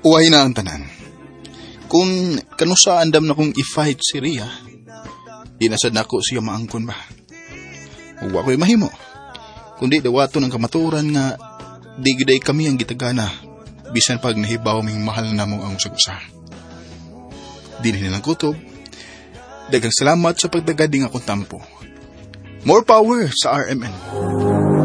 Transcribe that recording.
Uway na ang tanan. Kung kanusa andam na kong i-fight si Ria, di nasad na ako siya maangkon ba? Huwag ako'y mahimo. Kundi dawato ng kamaturan nga di giday kami ang gitagana bisan pag nahibaw ming mahal na mo ang usag-usa. Di nilang kutob. Daghang salamat sa pagdagading akong tampo. More power sa RMN.